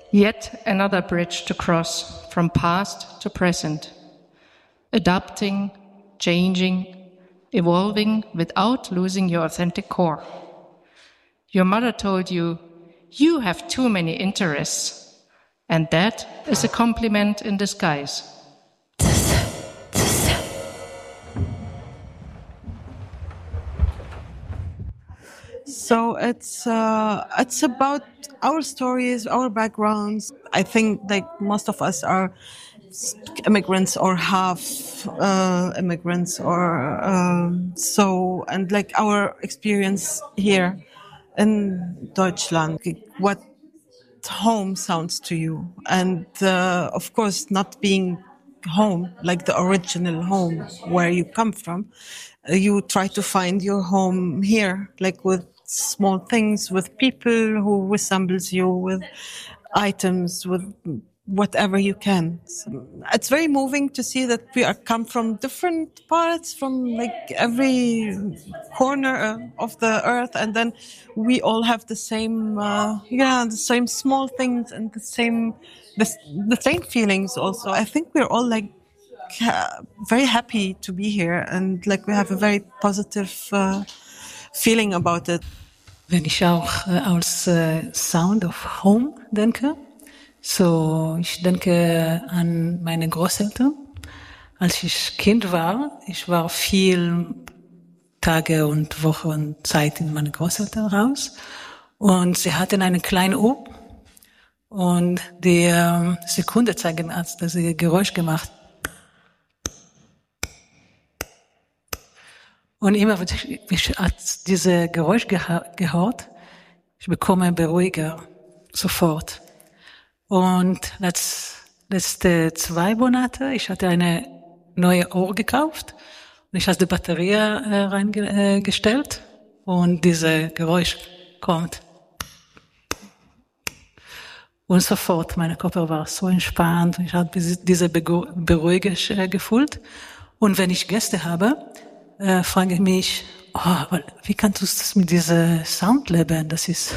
Yet another bridge to cross from past to present, adapting, changing, evolving without losing your authentic core. Your mother told you, you have too many interests, and that is a compliment in disguise. So it's about our stories, our backgrounds. I think like most of us are immigrants or half immigrants, or so, and like our experience here in Deutschland, what home sounds to you, and of course not being home like the original home where you come from, you try to find your home here, like with small things, with people who resembles you, with items, with whatever you can. So it's very moving to see that we are come from different parts, from like every corner of the earth, and then we all have the same, the same small things and the same feelings. Also, I think we're all like very happy to be here, and like we have a very positive feeling about it. Wenn ich auch als Sound of Home denke, so ich denke an meine Großeltern. Als ich Kind war, ich war viel Tage und Wochen und Zeit in meine Großeltern raus, und sie hatten eine kleine Uhr, und die Sekunde zeigen hat, dass sie Geräusch gemacht. Und immer, wenn ich diese Geräusch gehört, ich bekomme beruhiger, sofort. Und letzte 2 Monate, ich hatte eine neue Uhr gekauft, und ich habe die Batterie reingestellt, und dieses Geräusch kommt. Und sofort, mein Körper war so entspannt, und ich habe diese Beruhigung gefühlt. Und wenn ich Gäste habe, frage ich mich, wie kannst du das mit diesem Sound leben? Das ist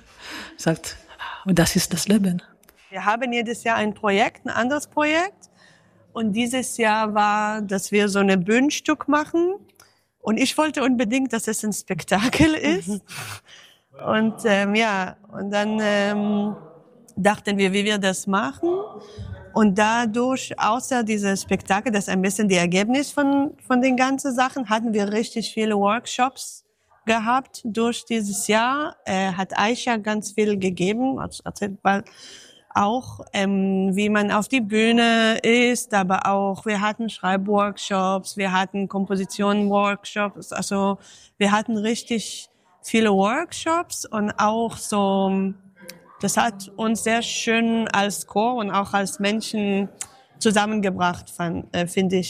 das Leben. Wir haben jedes Jahr ein anderes Projekt. Und dieses Jahr war, dass wir so ein Bühnenstück machen. Und ich wollte unbedingt, dass es ein Spektakel ist. Und und dann dachten wir, wie wir das machen. Und dadurch, außer dieses Spektakel, das ist ein bisschen das Ergebnis von den ganzen Sachen, hatten wir richtig viele Workshops gehabt durch dieses Jahr. Hat Aisha ganz viel gegeben, erzählt bald auch, wie man auf die Bühne ist, aber auch, wir hatten Schreibworkshops, wir hatten Komposition-Workshops, also wir hatten richtig viele Workshops, und auch so, das hat uns sehr schön als Chor und auch als Menschen zusammengebracht, finde ich.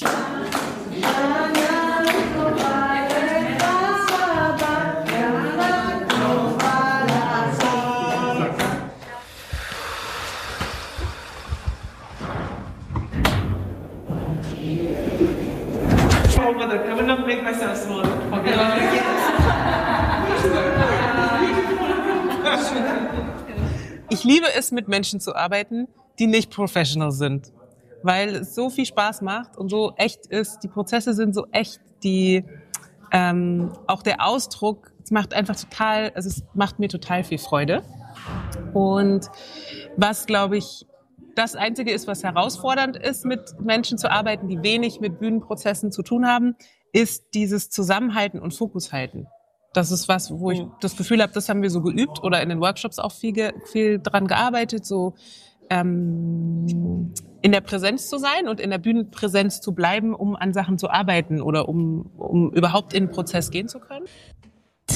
I will not make myself small. Ich liebe es, mit Menschen zu arbeiten, die nicht professional sind, weil es so viel Spaß macht und so echt ist. Die Prozesse sind so echt, auch der Ausdruck, es macht mir total viel Freude. Und was, glaube ich, das Einzige ist, was herausfordernd ist, mit Menschen zu arbeiten, die wenig mit Bühnenprozessen zu tun haben, ist dieses Zusammenhalten und Fokus halten. Das ist was, wo ich das Gefühl habe, das haben wir so geübt oder in den Workshops auch viel dran gearbeitet, so in der Präsenz zu sein und in der Bühnenpräsenz zu bleiben, um an Sachen zu arbeiten oder um überhaupt in den Prozess gehen zu können.